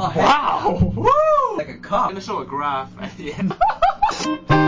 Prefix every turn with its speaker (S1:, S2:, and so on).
S1: Wow! Woo!
S2: Like a cup.
S1: I'm gonna show a graph at the end.